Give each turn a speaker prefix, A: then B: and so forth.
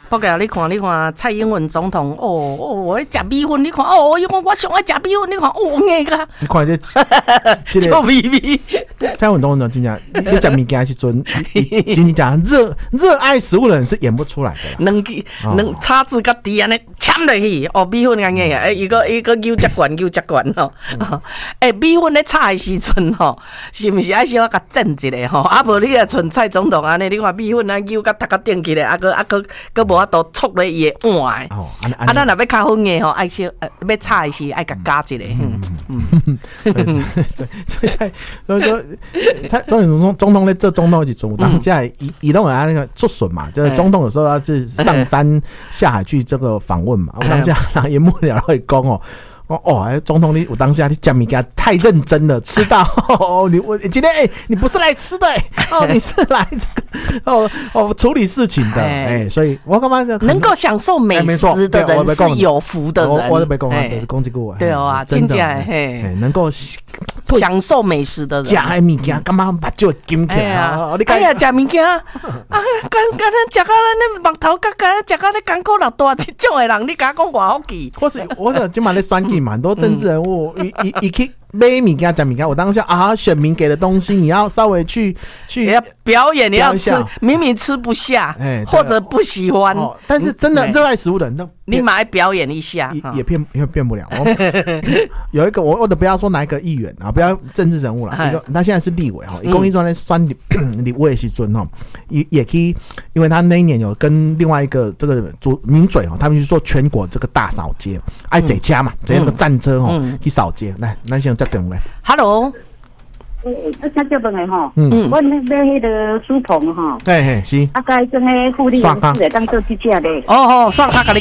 A: 不过你看蔡英文总统我食米粉，你看伊讲我上爱食米粉，你看硬个。
B: 你看这
A: 臭咪咪。
B: 蔡英文总统真正，你食物件时阵，真正热爱食物的人是演不出来的啦。
A: 两叉子甲猪安尼掺落去，米粉安尼个，伊个牛食罐吼。米粉咧炒的时阵吼，是毋是爱小甲震一下吼？啊无你啊像蔡总统安尼，你看米粉啊牛甲头壳顶起来，啊个无法度戳咧伊的碗。咱若要较粉的吼，爱小要炒的时爱甲加一下。
B: 所以说，总统咧做总统的时阵，当下伊拢有那个出巡嘛，就是总统有时候要去上山下海去这个访问嘛。我当下人也幕僚会讲总统你有当下你讲物件太认真了，吃到我今天你不是来吃的你是来这个处理事情的所以我干嘛
A: 能够享受美食的人是有福的人。
B: 我都没讲就是讲这个
A: 对啊，真的
B: 能够
A: 享受美食的人，
B: 吃的物件干嘛目睭金起来
A: 哎呀，吃物件刚吃到咱目头角吃到咧艰苦六大这种的人，你甲我讲偌好奇？
B: 我今晚咧选举嘛，很多政治人物一去买物件讲物件，我当下选民给的东西，你要稍微去
A: 要表演，你要吃，明明吃不下，或者不喜欢，
B: 但是真的热爱食物的人，
A: 你马来表演一下，
B: 也骗不了。有一个我都不要说哪一个议员啊，不要政治人物了，他现在是立委一公益专来选立委的时阵也可以，因为他那一年有跟另外一个这个名嘴他们去做全国这个大扫街，爱坐车嘛，坐那个战车去扫街。来，咱先再讲嘞。
A: Hello。
C: 请这问的吼，我买迄个书棚吼，
B: 对，是。
C: 啊，该种迄护理员是当做这只嘞。
A: 刷卡给你